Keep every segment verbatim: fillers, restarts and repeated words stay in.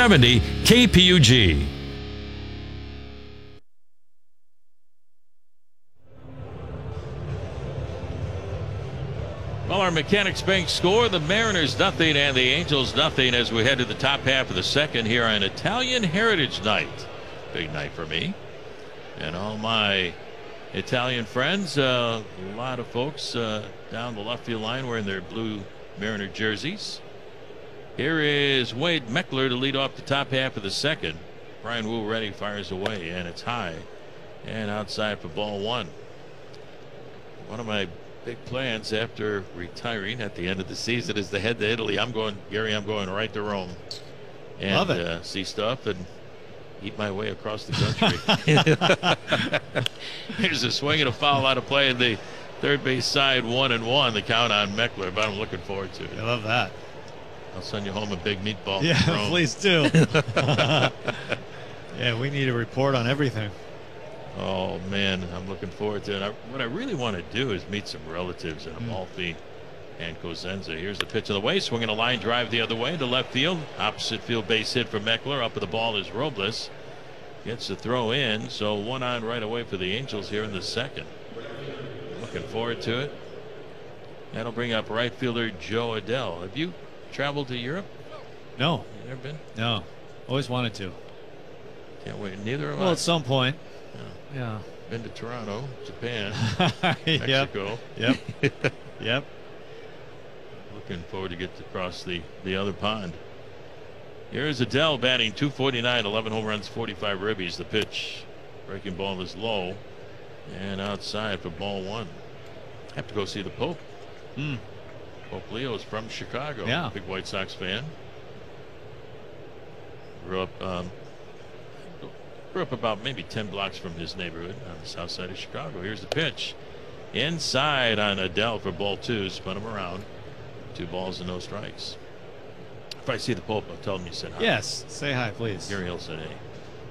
seventy K P U G. Well, our Mechanics Bank score, the Mariners nothing and the Angels nothing as we head to the top half of the second here on Italian Heritage Night. Big night for me and all my Italian friends. Uh, a lot of folks uh, down the left field line wearing their blue Mariner jerseys. Here is Wade Meckler to lead off the top half of the second. Brian Wu ready, fires away, and it's high and outside for ball one. One of my big plans after retiring at the end of the season is to head to Italy. I'm going, Gary, I'm going right to Rome and Love it. Uh, see stuff and eat my way across the country. Here's a swing and a foul out of play in the third base side, one and one. The count on Meckler, but I'm looking forward to it. I love that. I'll send you home a big meatball. Yeah, please do. Yeah, we need a report on everything. Oh man, I'm looking forward to it. I, what I really want to do is meet some relatives in Amalfi and Cosenza. Here's the pitch of the way, swinging a line drive the other way to left field. Opposite field base hit for Meckler. Up with the ball is Robles. Gets the throw in, so one on right away for the Angels here in the second. Looking forward to it. That'll bring up right fielder Joe Adell. Have you traveled to Europe? No. You never been? No. Always wanted to. Can't wait. Neither have Well, I. at some point. Yeah. Yeah. Been to Toronto, Japan, Yep. Mexico. Yep. Yep. Looking forward to get across the, the other pond. Here's Adell batting two forty-nine, eleven home runs, forty-five ribbies. The pitch, breaking ball is low and outside for ball one. Have to go see the Pope. Hmm. Pope Leo is from Chicago. Yeah. Big White Sox fan. Grew up um, grew up about maybe ten blocks from his neighborhood on the south side of Chicago. Here's the pitch. Inside on Adell for ball two. Spun him around. Two balls and no strikes. If I see the Pope, I'll tell him you said hi. Yes. Say hi, please. Gary Hill said hey.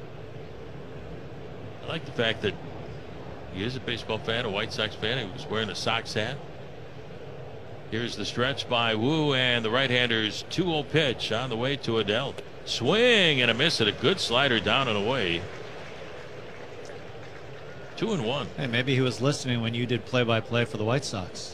I like the fact that he is a baseball fan, a White Sox fan. He was wearing a Sox hat. Here's the stretch by Wu, and the right-hander's two oh pitch on the way to Adell. Swing and a miss at a good slider down and away. Two and one. Hey, maybe he was listening when you did play-by-play for the White Sox.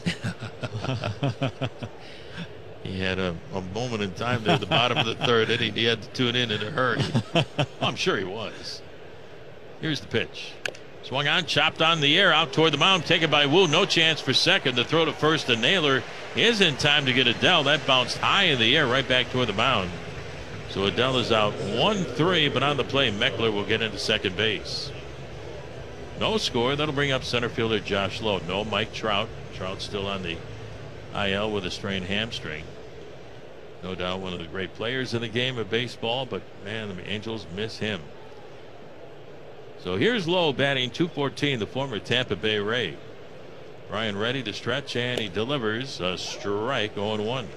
He had a, a moment in time there at the bottom of the third inning. He had to tune in in a hurry. I'm sure he was. Here's the pitch. Swung on, chopped on the air, out toward the mound, taken by Wu. No chance for second. The throw to first, and Naylor is in time to get Adell. That bounced high in the air, right back toward the mound. So Adell is out one three, but on the play, Meckler will get into second base. No score. That'll bring up center fielder Josh Lowe. No Mike Trout. Trout's still on the I L with a strained hamstring. No doubt one of the great players in the game of baseball, but man, the Angels miss him. So here's Lowe batting two fourteen, the former Tampa Bay Ray. Brian ready to stretch, and he delivers a strike. oh and one.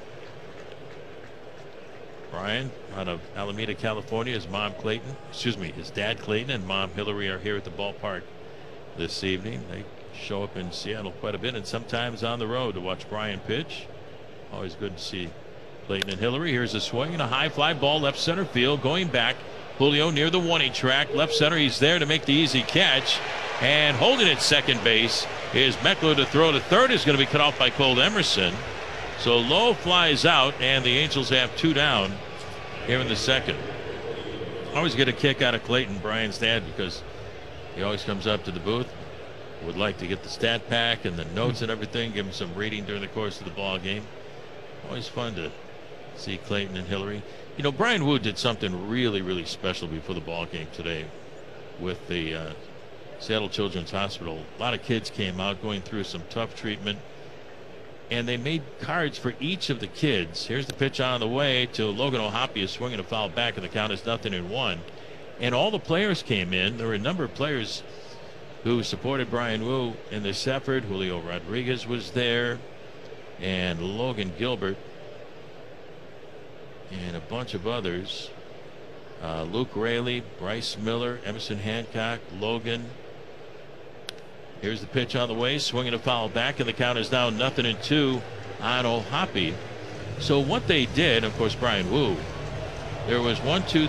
Brian out of Alameda, California. His mom Clayton, excuse me, his dad Clayton and mom Hillary are here at the ballpark this evening. They show up in Seattle quite a bit and sometimes on the road to watch Brian pitch. Always good to see Clayton and Hillary. Here's a swing and a high fly ball left center field, going back. Julio near the one-inch track, left center. He's there to make the easy catch, and holding at second base is Meckler. To throw to third is going to be cut off by Cole Emerson. So Lowe flies out, and the Angels have two down here in the second. I always get a kick out of Clayton, Brian's dad, because he always comes up to the booth, would like to get the stat pack and the notes and everything, give him some reading during the course of the ball game. Always fun to see Clayton and Hillary. You know, Brian Wu did something really, really special before the ball game today with the uh, Seattle Children's Hospital. A lot of kids came out going through some tough treatment, and they made cards for each of the kids. Here's the pitch on the way to Logan O'Hoppe, is swinging a foul back, and the count is nothing in one. And all the players came in. There were a number of players who supported Brian Wu in this effort. Julio Rodriguez was there, and Logan Gilbert, and a bunch of others. Uh, Luke Raley, Bryce Miller, Emerson Hancock, Logan. Here's the pitch on the way, swinging a foul back, and the count is now nothing in two on O'Hoppe. So what they did, of course, Brian Wu, there was one, two,